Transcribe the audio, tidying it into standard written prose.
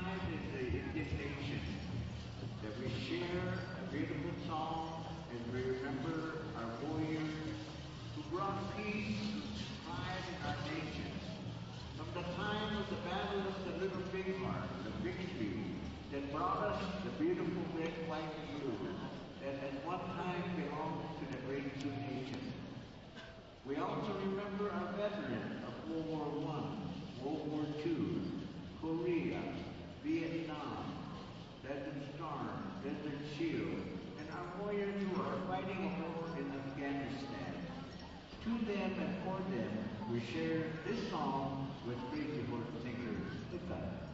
time in the Indian nation that we share a beautiful song and we remember our warriors who brought peace and pride in our nation. From the time of the Battle of the Little Bighorn, the victory that brought us the beautiful red, white, and blue that at one time belonged to the great Sioux Nation. We also remember our veterans of World War I, World War II, Korea, Vietnam, Desert Storm, Desert Shield, and our warriors who are fighting a war in Afghanistan. To them and for them, we share this song with Crazy Horse Singers. Goodbye.